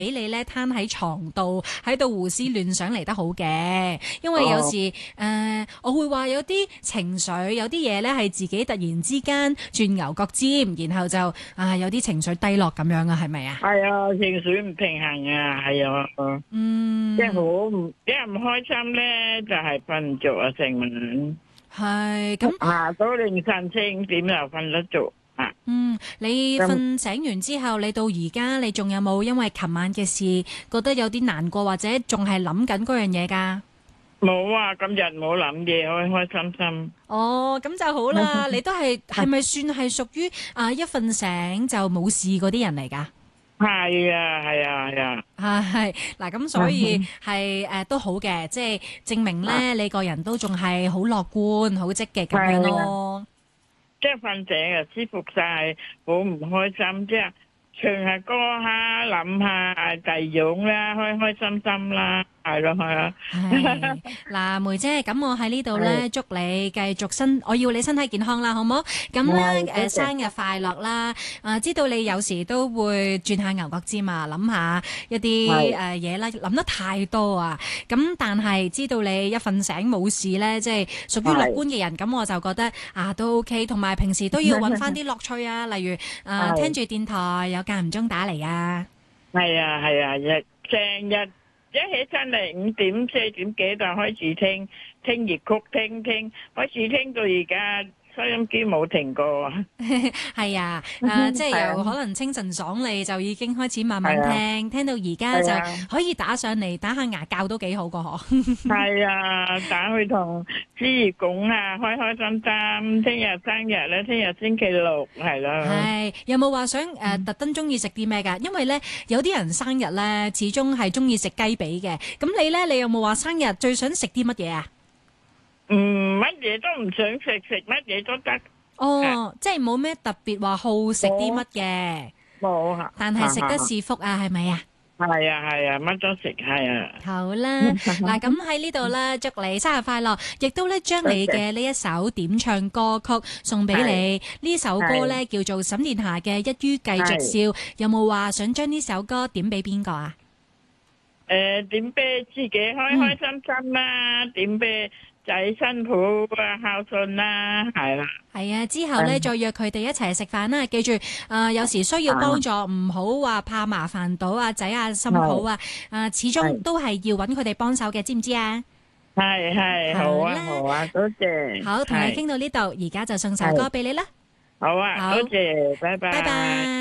俾你咧攤喺床度喺度胡思亂想嚟得好嘅，因為有時我會話有啲情緒，有啲嘢咧係自己突然之間轉牛角尖，然後就有啲情緒低落咁樣啊，係咪啊？ 係啊，情緒唔平衡啊，係啊，即係好唔，即係唔開心咧，就係瞓唔着啊，成晚。 係咁到凌晨4、5點又瞓得着啊。 你瞓醒完之後，你到而家你仲有冇因為琴晚嘅事覺得有啲難過，或者仲係諗緊嗰樣嘢㗎？ 冇啊，今日冇諗嘢，開開心心。 哦，咁就好啦。你都係咪算係屬於一瞓醒就冇事嗰啲人嚟㗎？ 係啊，係啊，係啊。 係嗱，咁所以係都好嘅，即係證明咧你個人都仲係好樂觀、好積極咁樣咯。 即係瞓醒啊，舒服晒，好唔開心，即係唱下歌下，諗下第樣啦，開開心心啦，係咯，係啊。 嗱，梅姐，咁我喺呢度咧，祝你繼續我要你身體健康啦，好唔好？咁咧生日快樂啦！知道你有時都會轉下牛角尖啊，諗下一啲嘢啦，諗得太多啊。咁但係知道你一瞓醒冇事咧，即係屬於樂觀嘅人，咁我就覺得都 OK。同埋平時都要揾翻啲樂趣啊，例如聽住電台有間唔中打嚟啊。 係啊，係啊，成日一起身嚟5點4點幾就開始聽粵曲，聽開始聽到而家收音機冇停過啊。 係啊，即係由可能清晨爽利就已經開始慢慢聽到而家就可以打上嚟打下牙教都幾好個嗬。係啊，打去同師爺講啊，開開心心。聽日生日咧，聽日星期六係啦。 係有冇話想特登中意食啲咩㗎？因為咧有啲人生日咧始終係中意食雞髀嘅。咁你咧，你有冇話生日最想食啲乜嘢啊？ 乜嘢都唔想食，食乜嘢都得。 哦，即係冇咩特別話好食啲乜嘅。 冇啊。 但係食得是福啊，係咪啊？ 係啊，係啊，乜都食，係啊。 好啦，嗱咁喺呢度咧，祝你生日快樂，亦都咧將你嘅呢一首點唱歌曲送俾你。呢首歌咧叫做沈殿霞嘅《一於繼續笑》，有冇話想將呢首歌點俾邊個啊？ 點俾自己開開心心啦，點俾仔新抱孝順啦，係啦。係啊，之後咧再約佢哋一齊食飯啦。記住，有時需要幫助，唔好話怕麻煩到阿仔新抱啊。始終都係要揾佢哋幫手嘅，知唔知啊？ 係，好啊，好啊，多謝。 好，同你傾到呢度，而家就送首歌俾你啦。 好啊，多謝，拜拜。 拜拜。